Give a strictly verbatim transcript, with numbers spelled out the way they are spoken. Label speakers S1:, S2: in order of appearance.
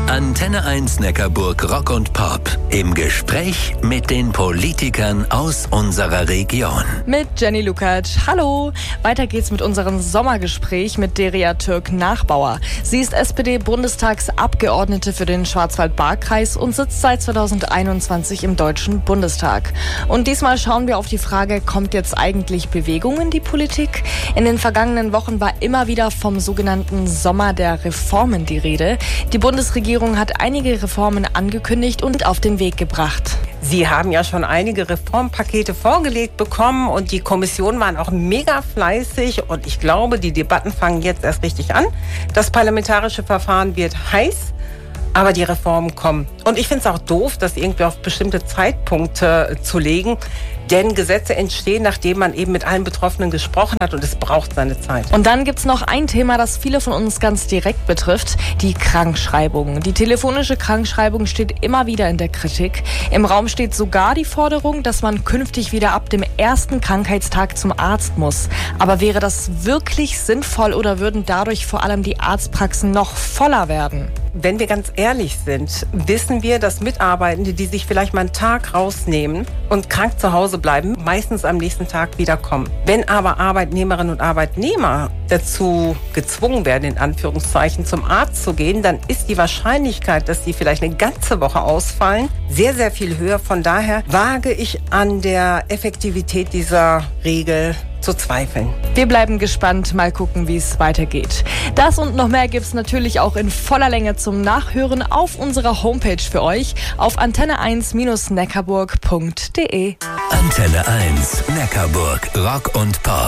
S1: Antenne eins Neckarburg Rock und Pop. Im Gespräch mit den Politikern aus unserer Region.
S2: Mit Jenny Lukacs. Hallo. Weiter geht's mit unserem Sommergespräch mit Derya Türk-Nachbauer. Sie ist S P D-Bundestagsabgeordnete für den Schwarzwald-Baar-Kreis und sitzt seit zweitausendeinundzwanzig im Deutschen Bundestag. Und diesmal schauen wir auf die Frage, kommt jetzt eigentlich Bewegung in die Politik? In den vergangenen Wochen war immer wieder vom sogenannten Sommer der Reformen die Rede. Die Bundesregierung hat einige Reformen angekündigt und auf den Weg gebracht.
S3: Sie haben ja schon einige Reformpakete vorgelegt bekommen und die Kommissionen waren auch mega fleißig und ich glaube, die Debatten fangen jetzt erst richtig an. Das parlamentarische Verfahren wird heiß, aber die Reformen kommen. Und ich finde es auch doof, das irgendwie auf bestimmte Zeitpunkte äh, zu legen, denn Gesetze entstehen, nachdem man eben mit allen Betroffenen gesprochen hat und es braucht seine Zeit.
S2: Und dann gibt's noch ein Thema, das viele von uns ganz direkt betrifft, die Krankschreibung. Die telefonische Krankschreibung steht immer wieder in der Kritik. Im Raum steht sogar die Forderung, dass man künftig wieder ab dem ersten Krankheitstag zum Arzt muss. Aber wäre das wirklich sinnvoll oder würden dadurch vor allem die Arztpraxen noch voller werden?
S3: Wenn wir ganz ehrlich sind, wissen wir, dass Mitarbeitende, die sich vielleicht mal einen Tag rausnehmen und krank zu Hause bleiben, meistens am nächsten Tag wiederkommen. Wenn aber Arbeitnehmerinnen und Arbeitnehmer dazu gezwungen werden, in Anführungszeichen zum Arzt zu gehen, dann ist die Wahrscheinlichkeit, dass sie vielleicht eine ganze Woche ausfallen, sehr, sehr viel höher. Von daher wage ich an der Effektivität dieser Regel zu zweifeln.
S2: Wir bleiben gespannt, mal gucken, wie es weitergeht. Das und noch mehr gibt's natürlich auch in voller Länge zum Nachhören auf unserer Homepage für euch auf antenne eins Neckarburg punkt de.
S1: Antenne eins Neckarburg Rock und Pop.